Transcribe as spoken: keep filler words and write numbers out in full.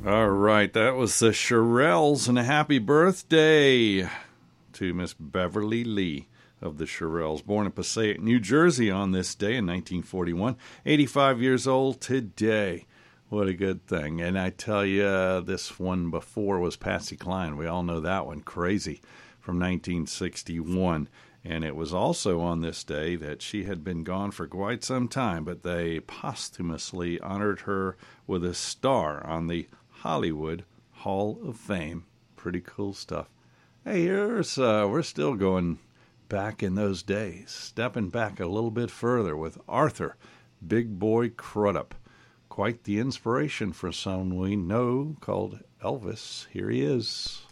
All right, that was the Shirelles, and a happy birthday to Miss Beverly Lee of the Shirelles, born in Passaic, New Jersey on this day in nineteen forty-one, eighty-five years old today. What a good thing. And I tell you, uh, this one before was Patsy Cline. We all know that one, Crazy, from nineteen sixty-one. And it was also on this day that she had been gone for quite some time, but they posthumously honored her with a star on the Hollywood Hall of Fame. Pretty cool stuff. Hey, here's, uh, we're still going back in those days, stepping back a little bit further with Arthur Big Boy Crudup. Quite the inspiration for someone we know called Elvis. Here he is.